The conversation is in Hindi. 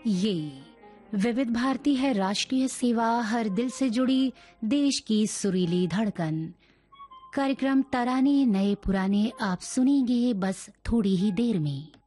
ये विविध भारती है, राष्ट्रीय सेवा, हर दिल से जुड़ी देश की सुरीली धड़कन। कार्यक्रम तराने नए पुराने आप सुनेंगे बस थोड़ी ही देर में।